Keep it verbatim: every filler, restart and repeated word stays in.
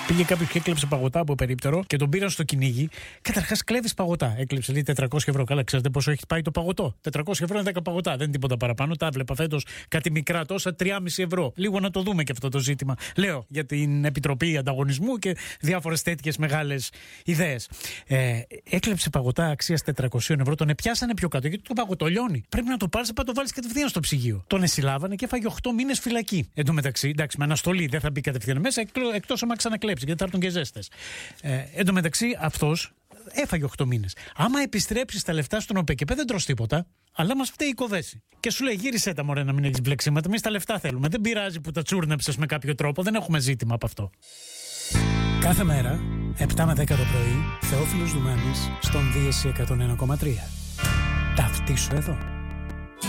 Πήγε κάποιο και έκλεψε παγωτά από περίπτερο και τον πήραν στο κυνήγι. Καταρχάς κλέβεις παγωτά. Έκλεψε λέει τετρακόσια ευρώ. Καλά, ξέρετε πόσο έχει πάει το παγωτό. τετρακόσια ευρώ είναι δέκα παγωτά. Δεν είναι τίποτα παραπάνω. Τα βλέπα φέτος κάτι μικρά τόσα, τρία κόμμα πέντε ευρώ. Λίγο να το δούμε και αυτό το ζήτημα. Λέω για την Επιτροπή Ανταγωνισμού και διάφορες τέτοιες μεγάλες ιδέες. Ε, έκλεψε παγωτά αξίας τετρακόσια ευρώ. Τον πιάσανε πιο κάτω γιατί το παγωτό λιώνει. Πρέπει να το πάρει και να το βάλει κατευθείαν στο ψυγείο. Τον εσυλλάβανε και έφαγε οκτώ μήνες φυλακή. Εν τω μεταξύ, εντάξει, με αναστολή δεν θα μπει κατευθείαν μέσα, εκτός άμα ξανακλέψει γιατί θα έρθουν και ζέστες. Ε, εν τω μεταξύ, αυτός έφαγε οκτώ μήνες. Άμα επιστρέψει τα λεφτά στον ΟΠΕΚΕΠΕ, δεν τρως τίποτα. Αλλά μας φταίει η κοβέση. Και σου λέει: γύρισε τα μωρέ να μην έχεις μπλεξίματα. Εμείς τα λεφτά θέλουμε. Δεν πειράζει που τα τσούρνεψες με κάποιο τρόπο. Δεν έχουμε ζήτημα από αυτό. Κάθε μέρα, επτά με δέκα το πρωί, Θεόφιλος Δουμάνης στον Δίεση εκατόν ένα κόμμα τρία. Ταυτίσου εδώ.